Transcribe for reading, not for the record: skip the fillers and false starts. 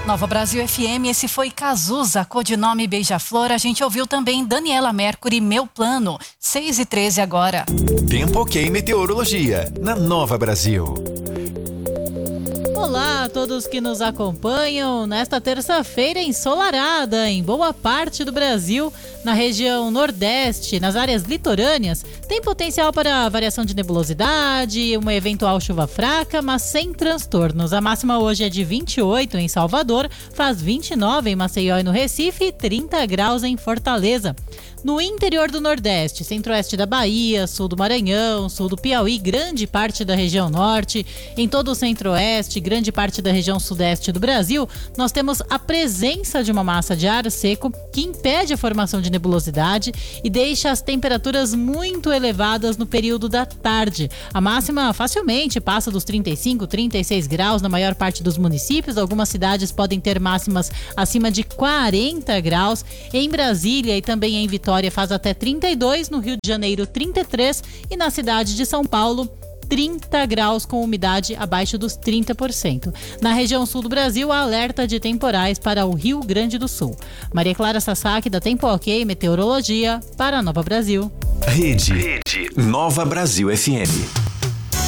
Nova Brasil FM, esse foi Cazuza, codinome Beija-Flor. A gente ouviu também Daniela Mercury, Meu Plano, 6h13 agora. Tempo ok meteorologia, na Nova Brasil. Olá a todos que nos acompanham nesta terça-feira ensolarada em boa parte do Brasil. Na região nordeste, nas áreas litorâneas, tem potencial para variação de nebulosidade, uma eventual chuva fraca, mas sem transtornos. A máxima hoje é de 28 em Salvador, faz 29 em Maceió e no Recife e 30 graus em Fortaleza. No interior do Nordeste, centro-oeste da Bahia, sul do Maranhão, sul do Piauí, grande parte da região norte, em todo o centro-oeste, grande parte da região sudeste do Brasil, nós temos a presença de uma massa de ar seco que impede a formação de nebulosidade e deixa as temperaturas muito elevadas no período da tarde. A máxima facilmente passa dos 35, 36 graus na maior parte dos municípios. Algumas cidades podem ter máximas acima de 40 graus. Em Brasília e também em Vitória faz até 32, no Rio de Janeiro 33 e na cidade de São Paulo 30 graus com umidade abaixo dos 30%. Na região sul do Brasil, há alerta de temporais para o Rio Grande do Sul. Maria Clara Sasaki, da Tempo Ok Meteorologia, para a Nova Brasil. Rede Nova Brasil FM.